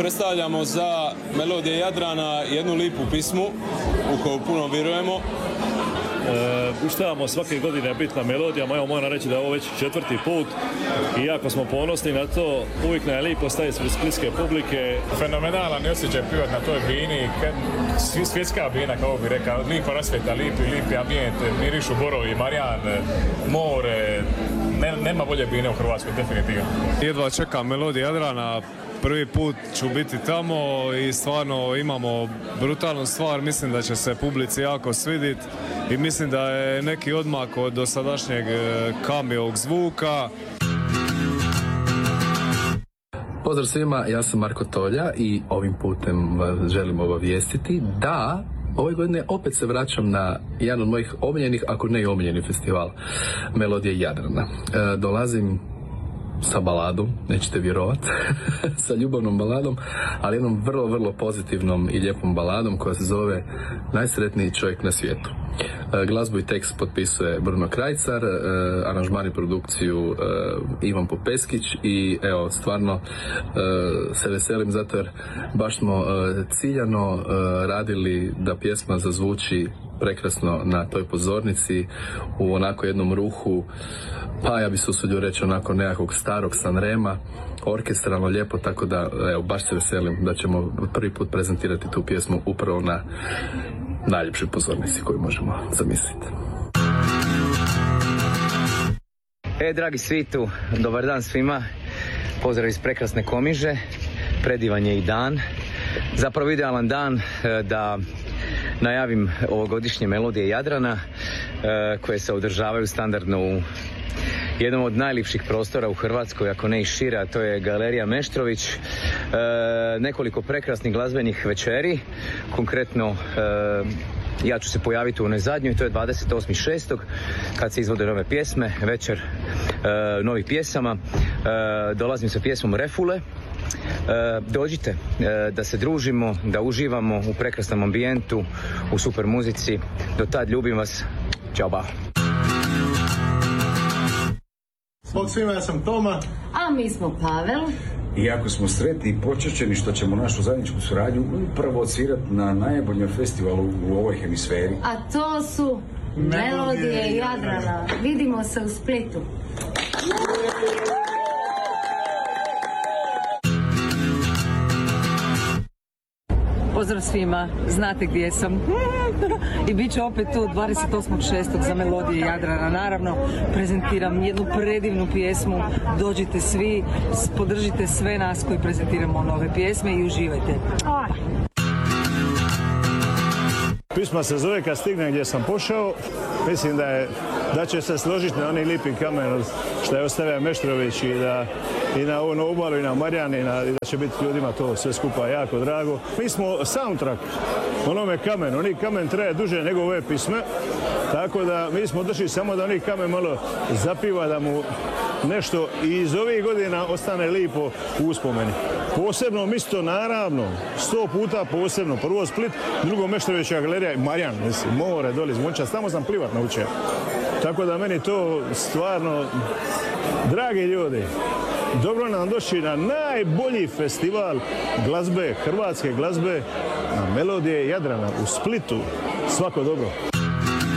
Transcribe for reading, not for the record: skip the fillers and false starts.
predstavljamo za Melodije Jadrana jednu lipu pismu u koju puno vjerujemo. Uštavamo svake godine biti na melodijama, evo moram reći da je ovo već 4. put i jako smo ponosni na to, uvijek nam je lipo staje ispred splitske publike. Fenomenalan je osjećaj pivati na toj bini, svjetska bina, kao bi rekao, lipa rasvjeta, lipi ambijent, mirišu borovi, Marijan, more, nema bolje bine u Hrvatskoj, definitivno. Jedva čekam Melodije Jadrana, prvi put ću biti tamo i stvarno imamo brutalnu stvar, mislim da će se publici jako svidit i mislim da je neki odmak od dosadašnjeg kamijog zvuka. Pozdrav svima, ja sam Marko Tolja i ovim putem vas želim obavijestiti da ove godine opet se vraćam na jedan od mojih omiljenih, ako ne i omiljeni festival, Melodije Jadrana. Dolazim sa baladom, nećete vjerovat, sa ljubavnom baladom, ali jednom vrlo, vrlo pozitivnom i lijepom baladom koja se zove Najsretniji čovjek na svijetu. Glazbu i tekst potpisuje Bruno Krajcar, aranžman i produkciju Ivan Popeskić i evo, stvarno se veselim zato jer baš smo ciljano radili da pjesma zazvuči prekrasno na toj pozornici u onako jednom ruhu, pa ja bi se usudio reći onako nekakvog starog Sanrema, orkestralno lijepo, tako da evo, baš se veselim da ćemo prvi put prezentirati tu pjesmu upravo na najljepšoj pozornici koju možemo zamisliti. Dragi svitu, dobar dan svima, pozdrav iz prekrasne Komiže, predivan je i dan, zapravo idealan dan da najavim ovogodišnje Melodije Jadrana koje se održavaju standardno u jednom od najljepših prostora u Hrvatskoj, ako ne i šire, a to je Galerija Meštrović. Nekoliko prekrasnih glazbenih večeri, konkretno ja ću se pojaviti u onoj zadnjoj, to je 28.6. kad se izvode nove pjesme, večer novih pjesama. Dolazim sa pjesmom Refule. Dođite da se družimo, da uživamo u prekrasnom ambijentu, u super muzici. Do tad ljubim vas. Ćao, ba. Bog svima, ja sam Toma. A mi smo Pavel. I jako smo sretni i počašćeni što ćemo našu zajedničku suradnju upravo odsvirati na najboljem festivalu u ovoj hemisferi. A to su Melodije Jadrana. Vidimo se u Splitu. Pozdrav svima, znate gdje sam i bit ću opet tu 28.6. za Melodije Jadrana. Naravno, prezentiram jednu predivnu pjesmu, dođite svi, podržite sve nas koji prezentiramo nove pjesme i uživajte. Pisma se zove Kad stigne gdje sam pošao. Mislim da će se složiti na onaj lipi kamen što je ostavio Meštrović i na onu obalu i na Marijan i da će biti ljudima to sve skupa jako drago. Mi smo soundtrack onome kamenu. Oni kamen traje duže nego ove pisme, tako da mi smo došli samo da oni kamen malo zapiva, da mu nešto iz ovih godina ostane lipo u uspomeni. Posebno mjesto, naravno, 100 puta posebno. Prvo Split, drugo Meštrovića galerija, Marijan, mislim, more, doli, Zvončac, tamo sam plivat naučio. Tako da meni to stvarno, dragi ljudi, dobro nam došli na najbolji festival glazbe, hrvatske glazbe, na Melodije Jadrana u Splitu. Svako dobro.